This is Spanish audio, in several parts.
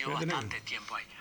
vivió bastante tiempo ahí.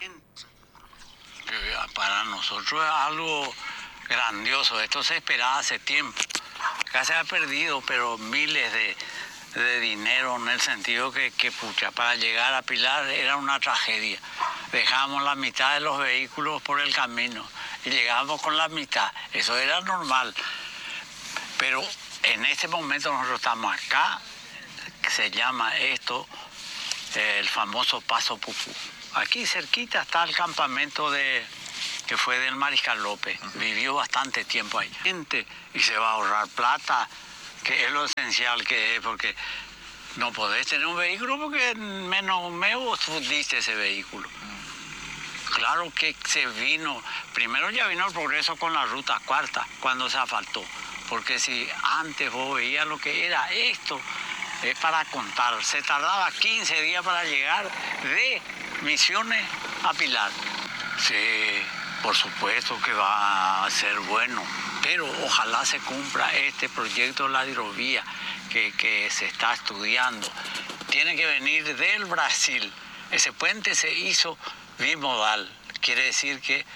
Para nosotros es algo grandioso. Esto se esperaba hace tiempo. Acá se ha perdido, pero miles de dinero, en el sentido que pucha, para llegar a Pilar era una tragedia. Dejábamos la mitad de los vehículos por el camino y llegábamos con la mitad. Eso era normal. Pero en este momento nosotros estamos acá, que se llama esto el famoso Paso Pupú. Aquí cerquita está el campamento que fue del Mariscal López. Vivió bastante tiempo ahí. Y se va a ahorrar plata, que es lo esencial que es, porque no podés tener un vehículo porque en menos mes fundiste ese vehículo. Claro que se vino, primero ya vino el progreso con la ruta cuarta, cuando se asfaltó. Porque si antes vos veías lo que era esto, es para contar. Se tardaba 15 días para llegar de Misiones a Pilar. Sí, por supuesto que va a ser bueno, pero ojalá se cumpla este proyecto de la hidrovía que se está estudiando. Tiene que venir del Brasil. Ese puente se hizo bimodal, quiere decir que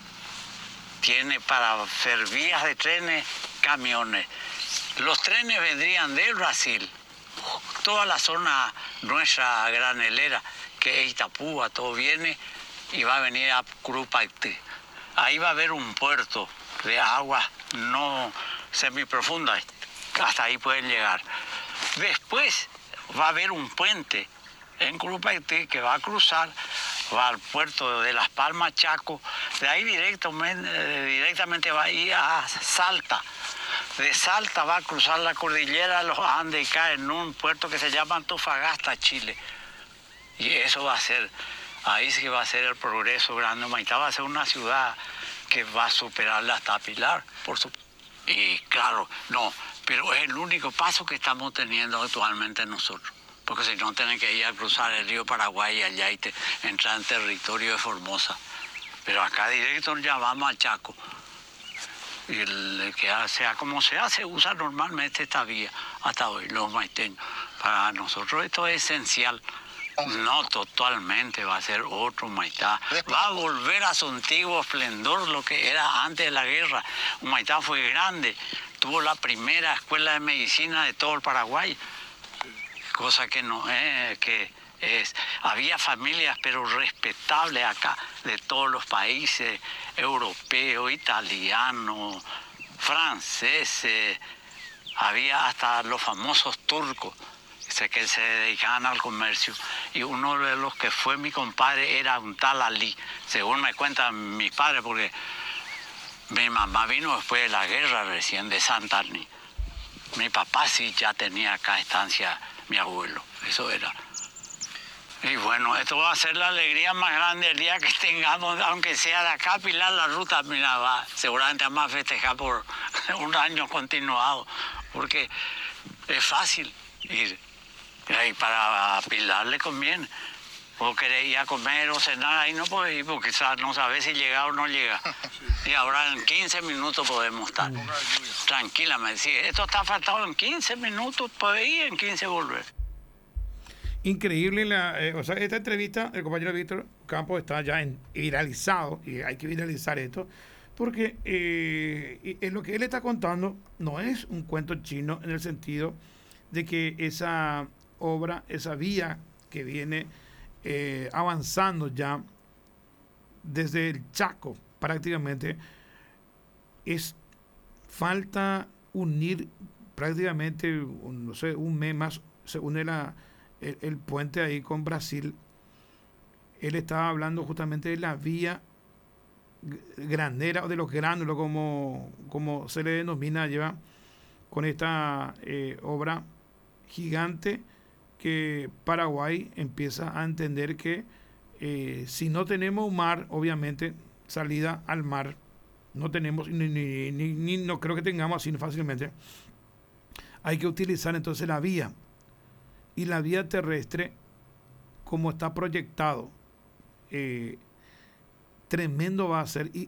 tiene para hacer vías de trenes, camiones. Los trenes vendrían del Brasil, toda la zona nuestra granelera, que es Itapúa, todo viene y va a venir a Curupaytí. Ahí va a haber un puerto de agua no semiprofunda, hasta ahí pueden llegar. Después va a haber un puente en Curupaytí que va a cruzar, va al puerto de Las Palmas, Chaco, de ahí directamente va a ir a Salta. De Salta va a cruzar la cordillera de los Andes y cae en un puerto que se llama Antofagasta, Chile. Y eso va a ser, ahí sí que va a ser el progreso grande. Humaitá va a ser una ciudad que va a superarla hasta Pilar, por supuesto. Y claro, no, pero es el único paso que estamos teniendo actualmente nosotros. Porque si no, tienen que ir a cruzar el río Paraguay y allá y entrar en territorio de Formosa. Pero acá directo ya vamos al Chaco. Y que sea como sea, se usa normalmente esta vía hasta hoy, los maiteños. Para nosotros esto es esencial. No totalmente, va a ser otro Humaitá. Va a volver a su antiguo esplendor, lo que era antes de la guerra. Humaitá fue grande, tuvo la primera escuela de medicina de todo el Paraguay. Cosa que no es, había familias pero respetables acá, de todos los países, europeos, italianos, franceses, había hasta los famosos turcos, que se dedicaban al comercio, y uno de los que fue mi compadre era un tal Ali, según me cuentan mis padres, porque mi mamá vino después de la guerra recién de Santarni. Mi papá sí ya tenía acá estancia, mi abuelo, eso era. Y bueno, esto va a ser la alegría más grande el día que tengamos, aunque sea de acá a Pilar, la ruta, mira, seguramente vamos a festejar por un año continuado, porque es fácil ir. Y para Pilar le conviene. Vos querés ir a comer o cenar, ahí no podés ir porque no sabés si llega o no llega. Y ahora en 15 minutos podemos estar. Tranquilamente. Si esto está faltado en 15 minutos, podés ir, en 15 volver. Increíble, esta entrevista, el compañero Víctor Campos está ya viralizado, y hay que viralizar esto, porque en lo que él está contando no es un cuento chino, en el sentido de que esa obra, esa vía que viene avanzando ya desde el Chaco prácticamente, falta unir prácticamente, no sé, un mes más, se une el puente ahí con Brasil. Él estaba hablando justamente de la vía granera, o de los gránulos, como se le denomina, lleva con esta obra gigante, que Paraguay empieza a entender que si no tenemos mar, obviamente salida al mar no tenemos, ni no creo que tengamos así fácilmente. Hay que utilizar entonces la vía, y la vía terrestre, como está proyectado, tremendo va a ser. Y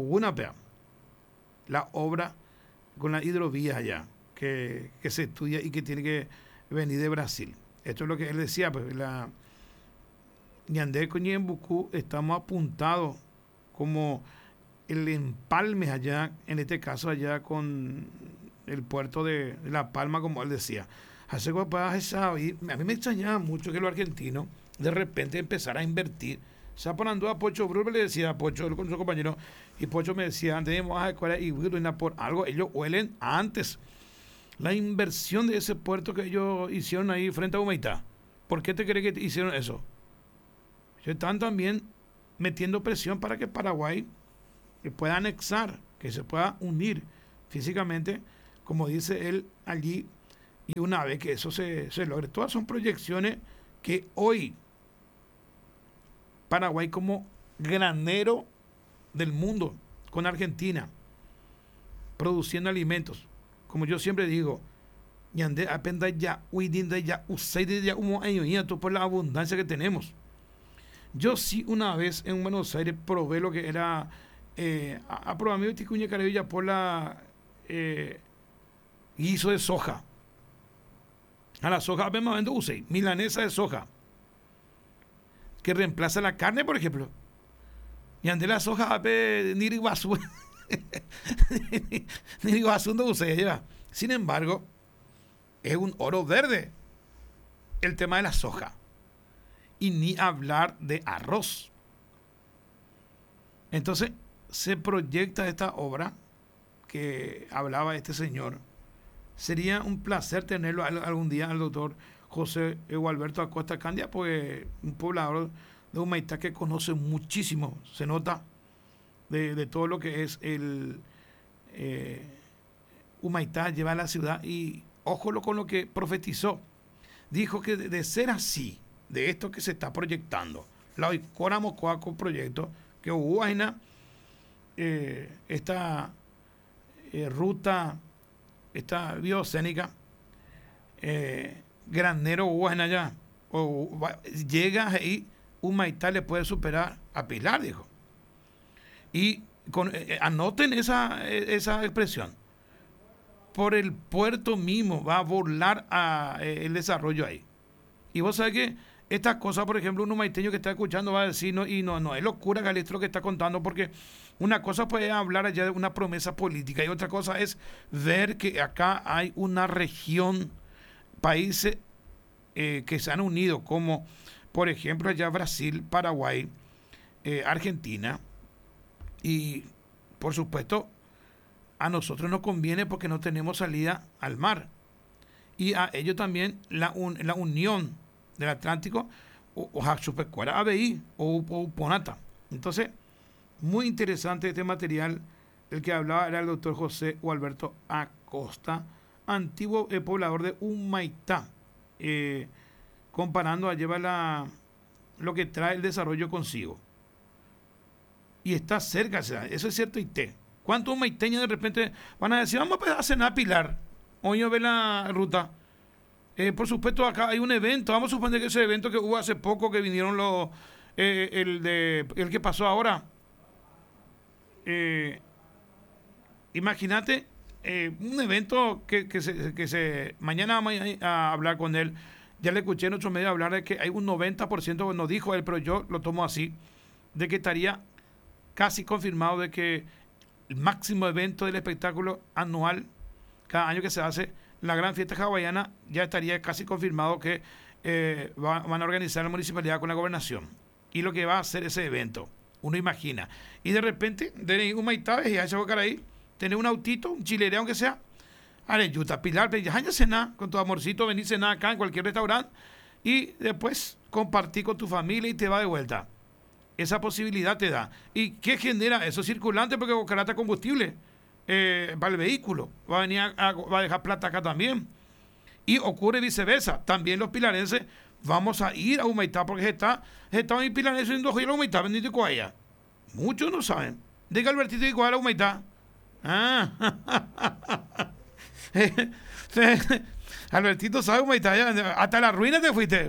la obra con la hidrovía allá, que se estudia y que tiene que venir de Brasil. Esto es lo que él decía, pues Ñandé con Ñembucú estamos apuntados como el empalme allá, en este caso allá con el puerto de La Palma, como él decía. Hace a mí me extrañaba mucho que los argentinos de repente empezaran a invertir. Se ponando a Pocho Brul, le decía a Pocho con su compañero, y Pocho me decía, antes de a escuela y por algo, ellos huelen antes la inversión de ese puerto que ellos hicieron ahí frente a Humaitá. ¿Por qué te crees que hicieron eso? Están también metiendo presión para que Paraguay pueda anexar, que se pueda unir físicamente, como dice él allí, y una vez que eso se logre. Todas son proyecciones que hoy Paraguay como granero del mundo, con Argentina, produciendo alimentos. Como yo siempre digo, ñande apenda ya, uidinda ya, usaide ya, humo añoñato por la abundancia que tenemos. Yo sí una vez en Buenos Aires probé lo que era aprobamiento de Ticuña Carevilla por la guiso de soja. A la soja apenas usé, milanesa de soja, que reemplaza la carne, por ejemplo. Y ande la soja ni iguazú ni iguazú no usé lleva. Sin embargo, es un oro verde el tema de la soja. Y ni hablar de arroz. Entonces, se proyecta esta obra que hablaba este señor. Sería un placer tenerlo algún día al doctor José Gualberto Acosta Candia, pues un poblador de Humaitá que conoce muchísimo, se nota de todo lo que es el Humaitá, lleva a la ciudad, y ojo con lo que profetizó. Dijo que de ser así, de esto que se está proyectando, la Oicora Mocoaco proyecto, que hubo esta ruta, esta biocénica, granero Huayna allá, llega ahí, Humaitá le puede superar a Pilar, dijo. Y anoten esa expresión. Por el puerto mismo va a volar el desarrollo ahí. Y vos sabés que estas cosas, por ejemplo, un humaiteño que está escuchando va a decir, no es locura, Galistro, lo que está contando, porque una cosa puede hablar allá de una promesa política y otra cosa es ver que acá hay una región, países que se han unido, como por ejemplo allá Brasil, Paraguay, Argentina, y por supuesto a nosotros nos conviene porque no tenemos salida al mar, y a ellos también la unión del Atlántico, o Supercuara ABI o Ponata. Entonces, muy interesante este material. El que hablaba era el doctor José Gualberto Acosta, antiguo poblador de Humaitá, comparando a llevar lo que trae el desarrollo consigo. Y está cerca, eso es cierto. ¿Cuántos humaiteños de repente van a decir, vamos a cenar a Pilar? Hoy yo ve la ruta. Por supuesto, acá hay un evento. Vamos a suponer que ese evento que hubo hace poco, que vinieron el que pasó ahora. Imagínate un evento que mañana vamos a hablar con él. Ya le escuché en otros medios hablar de que hay un 90%, no dijo él, pero yo lo tomo así, de que estaría casi confirmado de que el máximo evento del espectáculo anual, cada año que se hace, la gran fiesta hawaiana, ya estaría casi confirmado que van a organizar la municipalidad con la gobernación. Y lo que va a hacer ese evento, uno imagina. Y de repente, de Humaitá, y a ese bocar ahí, tener un autito, un chilerea, aunque sea, Areyuta, Pilar, ya cenar con tu amorcito, venir a cenar acá en cualquier restaurante, y después compartir con tu familia y te va de vuelta. Esa posibilidad te da. ¿Y qué genera eso? Circulante, porque Bocarata combustible para el vehículo. Va a venir va a dejar plata acá también. Y ocurre viceversa. También los pilarenses vamos a ir a Humaitá, porque está en pilarenses en dos y la Humaitá, bendito Coaya. Muchos no saben. Diga Albertito y cuál la Humaitá. Albertito sabe Humaitá, hasta la ruina te fuiste.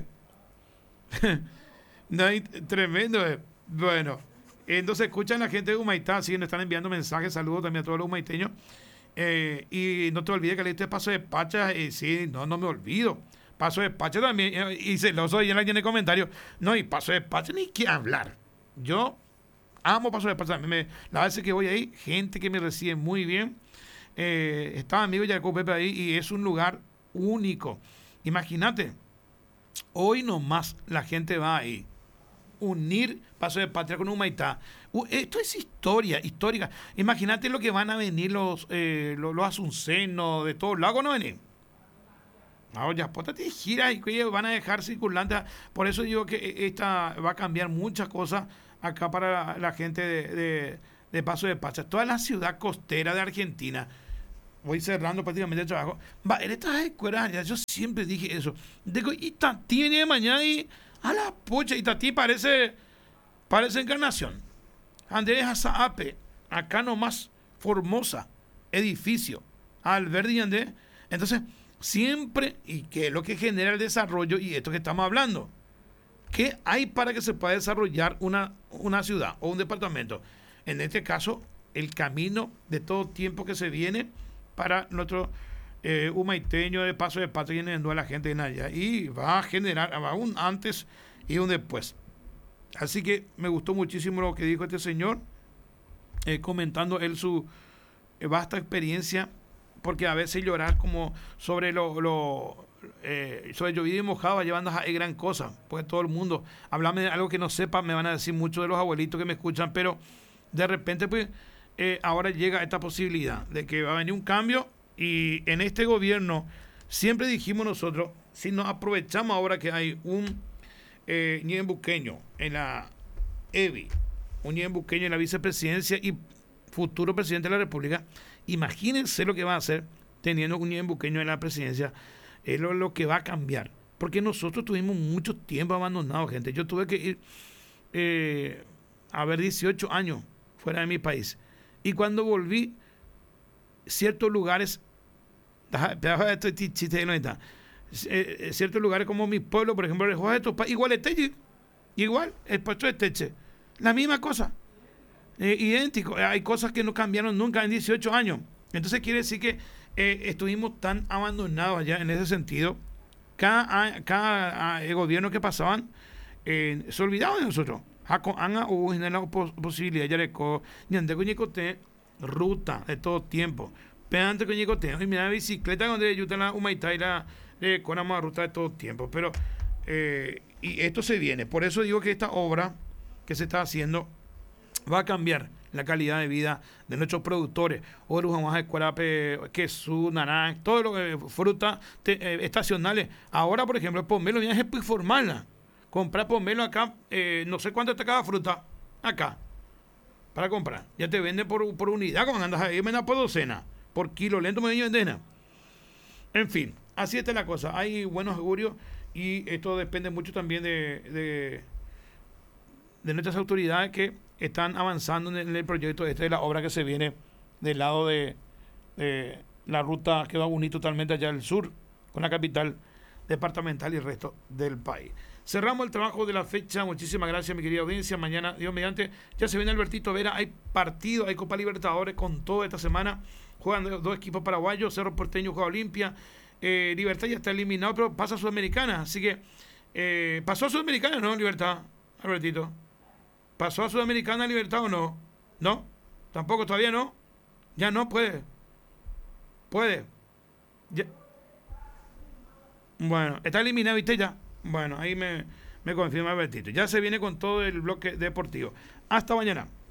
No, tremendo. Bueno, entonces escuchan la gente de Humaitá, sí, nos están enviando mensajes, saludos también a todos los humaiteños. Y no te olvides que le diste paso de Pacha, sí, no me olvido. Paso de Pacha también, y celoso y en alguien en el comentario. No, y Paso de Pacha ni qué hablar. Yo amo Paso de Pacha. La vez que voy ahí, gente que me recibe muy bien. Estaba amigo Jacob Pepe ahí y es un lugar único. Imagínate, hoy nomás la gente va ahí. Unir Paso de Patria con Humaitá. Esto es historia, histórica. Imagínate lo que van a venir los asuncenos de todos lados, ¿no venir? Ya, pótate gira y van a dejar circulante. Por eso digo que esta va a cambiar muchas cosas acá para la gente de Paso de Pacha. Toda la ciudad costera de Argentina. Voy cerrando prácticamente el trabajo. Va, en estas escuelas, yo siempre dije eso. Digo, Itatí venía de mañana y a la pucha, Itatí parece Encarnación. Andrés Azaape, acá nomás, Formosa, edificio, Alberdi y Andrés. Entonces, siempre, y que es lo que genera el desarrollo, y esto que estamos hablando, ¿qué hay para que se pueda desarrollar una ciudad o un departamento? En este caso, el camino de todo tiempo que se viene para nuestro humaiteño de Paso de Patria y a la gente de Naya. Y va a generar un antes y un después. Así que me gustó muchísimo lo que dijo este señor, comentando él su vasta experiencia, porque a veces llorar como sobre sobre llovido y mojado llevando a gran cosa, pues todo el mundo, háblame de algo que no sepa, me van a decir muchos de los abuelitos que me escuchan, pero de repente pues ahora llega esta posibilidad de que va a venir un cambio y en este gobierno siempre dijimos nosotros, si nos aprovechamos ahora que hay un ñembuqueño en la EBI, un ñembuqueño en la vicepresidencia y futuro presidente de la República, imagínense lo que va a hacer teniendo un ñembuqueño en la presidencia, es lo que va a cambiar, porque nosotros tuvimos mucho tiempo abandonado, gente. Yo tuve que ir a ver 18 años fuera de mi país. Y cuando volví, ciertos lugares, ciertos lugares como mi pueblo, por ejemplo, igual el puesto de Teche, la misma cosa, idéntico. Hay cosas que no cambiaron nunca en 18 años. Entonces quiere decir que estuvimos tan abandonados allá en ese sentido. Cada gobierno que pasaban se olvidaban de nosotros. Hubo la posibilidad ya de ruta de todo tiempo. Pedante con Ñicote. Y mira, bicicleta donde yo la Humaitá y la con la ruta de todo tiempo. Pero y esto se viene. Por eso digo que esta obra que se está haciendo va a cambiar la calidad de vida de nuestros productores. Oruja, Escuarape, queso, naranja, todo lo que frutas estacionales. Ahora, por ejemplo, el pomelo ya es formal. Comprar pomelo acá, no sé cuánto está cada fruta acá para comprar. Ya te venden por unidad, cuando andas ahí, me da por docena, por kilo, lento me venden. En fin, así está la cosa. Hay buenos augurios y esto depende mucho también de nuestras autoridades que están avanzando en el proyecto de la obra que se viene del lado de la ruta que va a unir totalmente allá al sur con la capital departamental y el resto del país. Cerramos el trabajo de la fecha. Muchísimas gracias, mi querida audiencia. Mañana, Dios mediante, ya se viene Albertito Vera. Hay partido, hay Copa Libertadores con toda esta semana. Juegan dos equipos paraguayos. Cerro Porteño juega Olimpia. Libertad ya está eliminado, pero pasa a Sudamericana. Así que pasó a Sudamericana, ¿no? Libertad, Albertito. ¿Pasó a Sudamericana Libertad o no? ¿No? ¿Tampoco todavía no? Ya no puede. Puede. Ya. Bueno, está eliminado, ¿viste ya? Bueno, ahí me confirma Albertito. Ya se viene con todo el bloque deportivo. Hasta mañana.